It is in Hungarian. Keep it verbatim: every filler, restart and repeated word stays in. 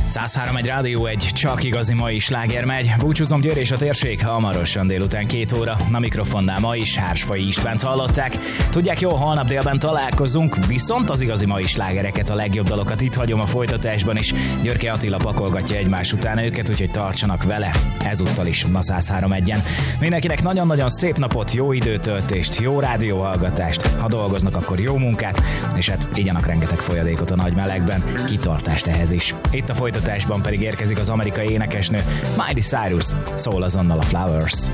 száz három egy Rádió egy, csak igazi mai sláger megy. Búcsúzom, Győr és a térség, hamarosan délután két óra. A mikrofonnál ma is Hársfai Istvánt hallották. Tudják, jó, holnap délben találkozunk, viszont az igazi mai slágereket, a legjobb dalokat itt hagyom a folytatásban is. Györke Attila pakolgatja egymás után őket, úgyhogy tartsanak vele ezúttal is a száz három egyen. Mindenkinek nagyon-nagyon szép napot, jó időtöltést, jó rádióhallgatást. Ha dolgoznak, akkor jó munkát, és hát igyanak rengeteg folyadékot a nagy melegben. Kitartást ehhez is. Itt a folytatásban pedig érkezik az amerikai énekesnő Miley Cyrus, szól azonnal a Flowers.